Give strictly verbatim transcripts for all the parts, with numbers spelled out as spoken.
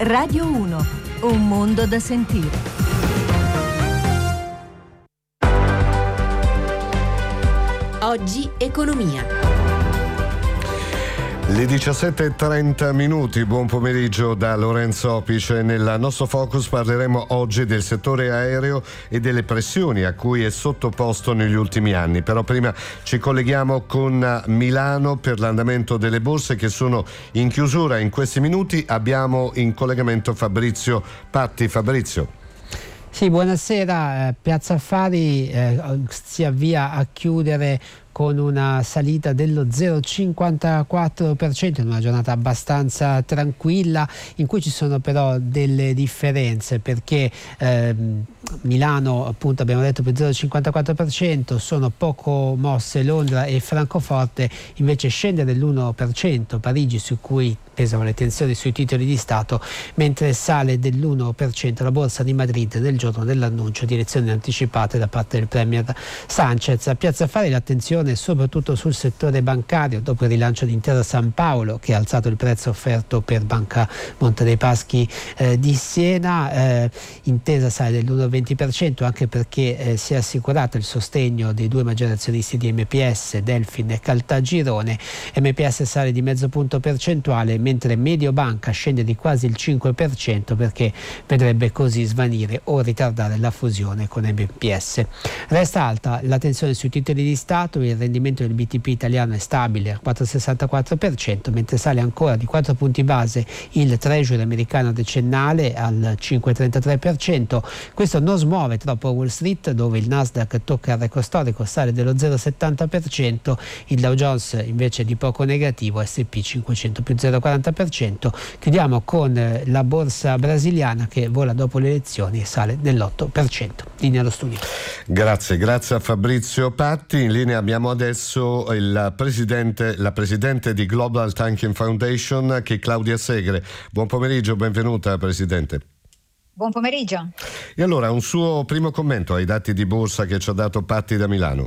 Radio uno, un mondo da sentire. Oggi economia. Le diciassette e trenta minuti, buon pomeriggio da Lorenzo Opice. Nel nostro focus parleremo oggi del settore aereo e delle pressioni a cui è sottoposto negli ultimi anni. Però prima ci colleghiamo con Milano per l'andamento delle borse che sono in chiusura in questi minuti. Abbiamo in collegamento Fabrizio Patti. Fabrizio. Sì, buonasera. Eh, Piazza Affari eh, si avvia a chiudere con una salita dello zero virgola cinquantaquattro per cento in una giornata abbastanza tranquilla, in cui ci sono però delle differenze, perché eh, Milano, appunto, abbiamo detto per zero virgola cinquantaquattro per cento, sono poco mosse Londra e Francoforte invece scende dell'uno per cento, Parigi, su cui pesano le tensioni sui titoli di Stato, mentre sale dell'uno per cento la borsa di Madrid nel giorno dell'annuncio di elezioni anticipate da parte del premier Sanchez. A Piazza Affari l'attenzione soprattutto sul settore bancario, dopo il rilancio di Intesa San Paolo, che ha alzato il prezzo offerto per Banca Monte dei Paschi eh, di Siena. eh, Intesa sale dell'uno virgola venti per cento anche perché eh, si è assicurato il sostegno dei due maggiori azionisti di M P S, Delfin e Caltagirone. M P S sale di mezzo punto percentuale, mentre Mediobanca scende di quasi il cinque per cento perché vedrebbe così svanire o ritardare la fusione con M P S. Resta alta la tensione sui titoli di Stato. Il rendimento del B T P italiano è stabile al quattro virgola sessantaquattro per cento, mentre sale ancora di quattro punti base il Treasury americano decennale al cinque virgola trentatré per cento. Questo non smuove troppo Wall Street, dove il Nasdaq tocca il record storico, sale dello zero virgola settanta per cento, il Dow Jones invece di poco negativo, S and P cinquecento più zero virgola quaranta per cento. Chiudiamo con la borsa brasiliana che vola dopo le elezioni e sale dell'otto per cento. Linea allo studio. Grazie, grazie a Fabrizio Patti. In linea abbiamo adesso il presidente, la presidente di Global Tanking Foundation, che è Claudia Segre. Buon pomeriggio, benvenuta Presidente. Buon pomeriggio. E allora un suo primo commento ai dati di borsa che ci ha dato Patti da Milano.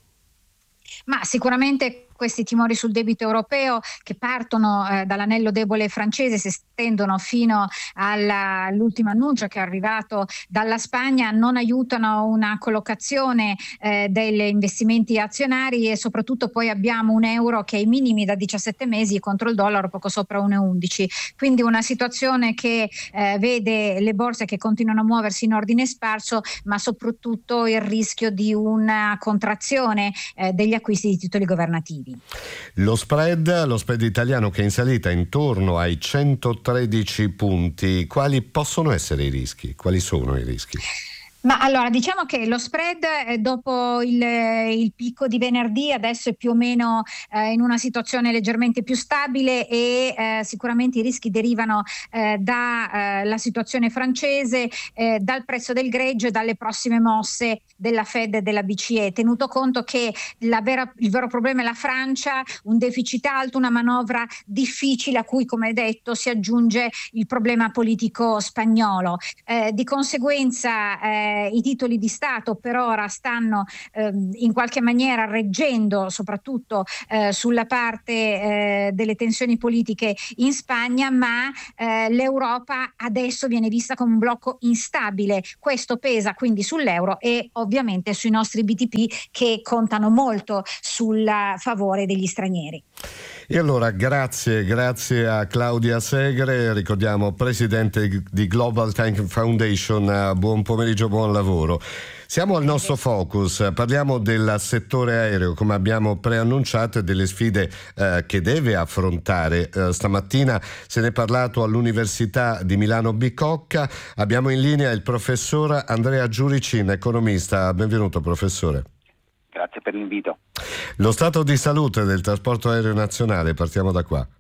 Ma sicuramente questi timori sul debito europeo, che partono eh, dall'anello debole francese, si estendono fino alla, all'ultimo annuncio che è arrivato dalla Spagna, non aiutano una collocazione eh, degli investimenti azionari, e soprattutto poi abbiamo un euro che è ai minimi da diciassette mesi contro il dollaro poco sopra uno virgola undici. Quindi una situazione che eh, vede le borse che continuano a muoversi in ordine sparso, ma soprattutto il rischio di una contrazione eh, degli acquisti di titoli governativi. Lo spread, lo spread italiano che è in salita intorno ai centotredici punti, quali possono essere i rischi? Quali sono i rischi? Ma allora, diciamo che lo spread eh, dopo il, il picco di venerdì adesso è più o meno eh, in una situazione leggermente più stabile, e eh, sicuramente i rischi derivano eh, dalla situazione francese, eh, dal prezzo del greggio e dalle prossime mosse della Fed e della B C E, tenuto conto che la vera, il vero problema è la Francia, un deficit alto, una manovra difficile a cui, come detto, si aggiunge il problema politico spagnolo. Eh, di conseguenza eh, i titoli di Stato per ora stanno eh, in qualche maniera reggendo, soprattutto eh, sulla parte eh, delle tensioni politiche in Spagna, ma eh, l'Europa adesso viene vista come un blocco instabile. Questo pesa quindi sull'euro e ovviamente sui nostri B T P, che contano molto sul favore degli stranieri. E allora grazie, grazie a Claudia Segre, ricordiamo presidente di Global Tanking Foundation. Buon pomeriggio, buon lavoro. Siamo al nostro focus, parliamo del settore aereo, come abbiamo preannunciato, e delle sfide eh, che deve affrontare. Eh, stamattina se ne è parlato all'Università di Milano Bicocca. Abbiamo in linea il professor Andrea Giuricin, economista. Benvenuto professore. Grazie per l'invito. Lo stato di salute del trasporto aereo nazionale, partiamo da qua.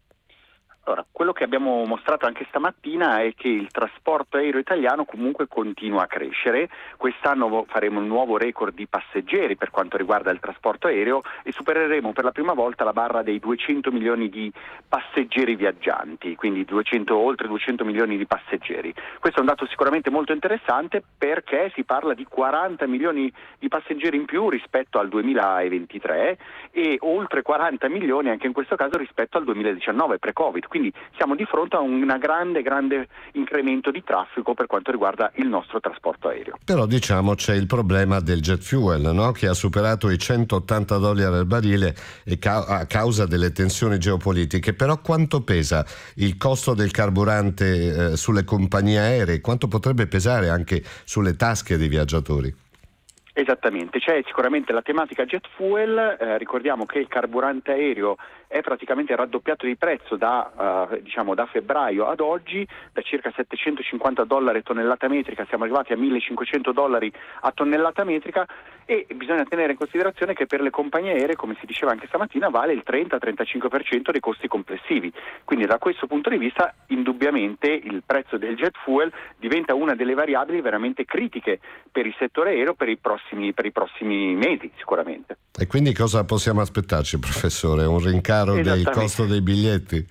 Allora, quello che abbiamo mostrato anche stamattina è che il trasporto aereo italiano comunque continua a crescere. Quest'anno faremo un nuovo record di passeggeri per quanto riguarda il trasporto aereo e supereremo per la prima volta la barra dei duecento milioni di passeggeri viaggianti, quindi duecento, oltre duecento milioni di passeggeri. Questo è un dato sicuramente molto interessante, perché si parla di quaranta milioni di passeggeri in più rispetto al duemilaventitré e oltre quaranta milioni anche in questo caso rispetto al duemiladiciannove pre-Covid. quindi siamo di fronte a un grande grande incremento di traffico per quanto riguarda il nostro trasporto aereo. Però diciamo c'è il problema del jet fuel, no? Che ha superato i centottanta dollari al barile e ca- a causa delle tensioni geopolitiche. Però quanto pesa il costo del carburante eh, sulle compagnie aeree? Quanto potrebbe pesare anche sulle tasche dei viaggiatori? Esattamente, c'è sicuramente la tematica jet fuel, eh, ricordiamo che il carburante aereo è praticamente raddoppiato di prezzo da, uh, diciamo, da febbraio ad oggi, da circa settecentocinquanta dollari a tonnellata metrica siamo arrivati a millecinquecento dollari a tonnellata metrica, e bisogna tenere in considerazione che per le compagnie aeree, come si diceva anche stamattina, vale il trenta trentacinque per cento dei costi complessivi, quindi da questo punto di vista indubbiamente il prezzo del jet fuel diventa una delle variabili veramente critiche per il settore aereo per i prossimi, per i prossimi mesi sicuramente. E quindi cosa possiamo aspettarci, professore? Un rincaro del costo dei biglietti?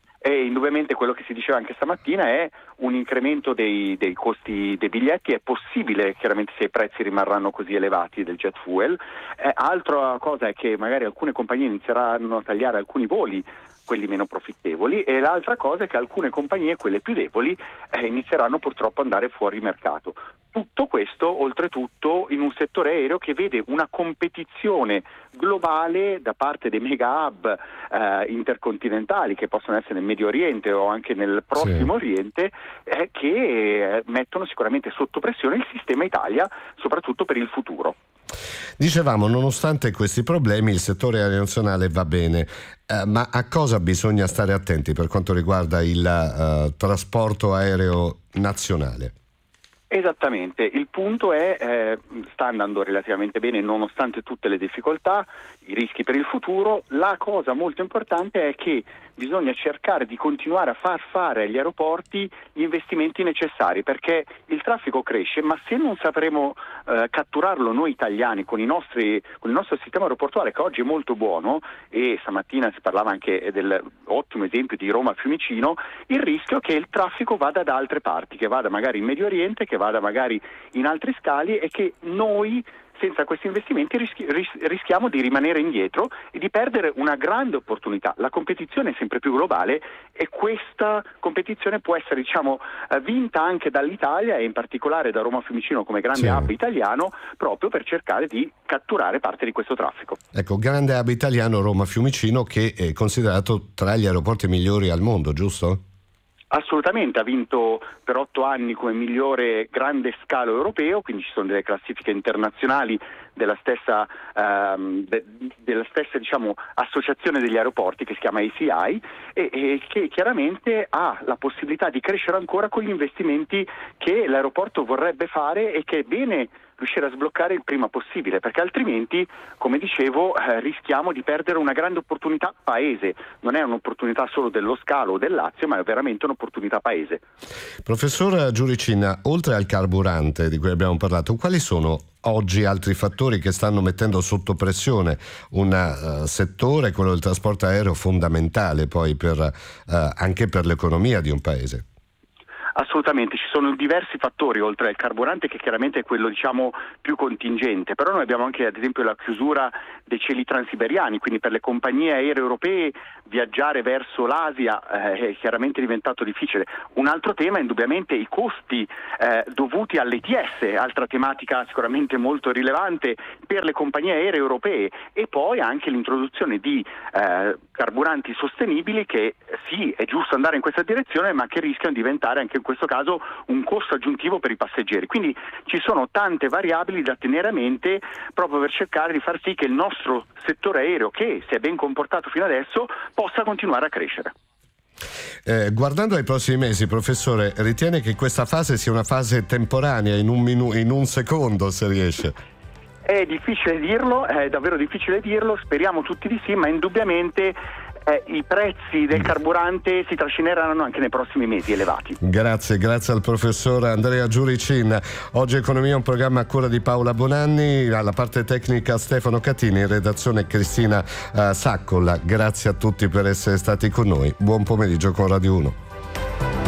E indubbiamente quello che si diceva anche stamattina è un incremento dei, dei costi dei biglietti. È possibile chiaramente se i prezzi rimarranno così elevati del jet fuel. Eh, altra cosa è che magari alcune compagnie inizieranno a tagliare alcuni voli, quelli meno profittevoli, e l'altra cosa è che alcune compagnie, quelle più deboli, eh, inizieranno purtroppo ad andare fuori mercato. Tutto questo oltretutto in un settore aereo che vede una competizione globale da parte dei mega hub eh, intercontinentali, che possono essere nel Medio Oriente o anche nel Prossimo sì. Oriente, eh, che eh, mettono sicuramente sotto pressione il sistema Italia, soprattutto per il futuro. Dicevamo, nonostante questi problemi il settore aereo nazionale va bene, eh, ma a cosa bisogna stare attenti per quanto riguarda il uh, trasporto aereo nazionale? Esattamente, il punto è eh, sta andando relativamente bene nonostante tutte le difficoltà, i rischi per il futuro. La cosa molto importante è che bisogna cercare di continuare a far fare agli aeroporti gli investimenti necessari, perché il traffico cresce, ma se non sapremo eh, catturarlo noi italiani con i nostri con il nostro sistema aeroportuale, che oggi è molto buono, e stamattina si parlava anche dell'ottimo esempio di Roma-Fiumicino, il rischio è che il traffico vada da altre parti, che vada magari in Medio Oriente, che vada magari in altri scali, e che noi senza questi investimenti rischi, ris- rischiamo di rimanere indietro e di perdere una grande opportunità. La competizione è sempre più globale e questa competizione può essere diciamo vinta anche dall'Italia, e in particolare da Roma Fiumicino come grande sì. hub italiano, proprio per cercare di catturare parte di questo traffico. Ecco, grande hub italiano Roma Fiumicino, che è considerato tra gli aeroporti migliori al mondo, giusto? Assolutamente, ha vinto per otto anni come migliore grande scalo europeo, quindi ci sono delle classifiche internazionali della stessa, ehm, de, della stessa diciamo, associazione degli aeroporti, che si chiama A C I, e, e che chiaramente ha la possibilità di crescere ancora con gli investimenti che l'aeroporto vorrebbe fare e che è bene riuscire a sbloccare il prima possibile, perché altrimenti, come dicevo, eh, rischiamo di perdere una grande opportunità paese. Non è un'opportunità solo dello scalo o del Lazio, ma è veramente un'opportunità paese. Professor Giuricin, oltre al carburante di cui abbiamo parlato, quali sono oggi altri fattori che stanno mettendo sotto pressione un uh, settore, quello del trasporto aereo, fondamentale poi per, uh, anche per l'economia di un paese? Assolutamente, ci sono diversi fattori oltre al carburante, che chiaramente è quello diciamo più contingente, però noi abbiamo anche ad esempio la chiusura dei cieli transiberiani, quindi per le compagnie aeree europee viaggiare verso l'Asia eh, è chiaramente diventato difficile. Un altro tema è indubbiamente i costi eh, dovuti all'E T S, altra tematica sicuramente molto rilevante per le compagnie aeree europee, e poi anche l'introduzione di eh, carburanti sostenibili, che sì, è giusto andare in questa direzione, ma che rischiano di diventare anche in questo caso un costo aggiuntivo per i passeggeri. Quindi ci sono tante variabili da tenere a mente proprio per cercare di far sì che il nostro settore aereo, che si è ben comportato fino adesso, possa continuare a crescere. Eh, guardando ai prossimi mesi, professore, ritiene che questa fase sia una fase temporanea, in un, minu- in un secondo, se riesce? È difficile dirlo, è davvero difficile dirlo, speriamo tutti di sì, ma indubbiamente eh, i prezzi del carburante si trascineranno anche nei prossimi mesi elevati. Grazie, grazie al professor Andrea Giuricin. Oggi Economia è un programma a cura di Paola Bonanni, alla parte tecnica Stefano Catini, in redazione Cristina uh, Saccola. Grazie a tutti per essere stati con noi. Buon pomeriggio con Radio uno.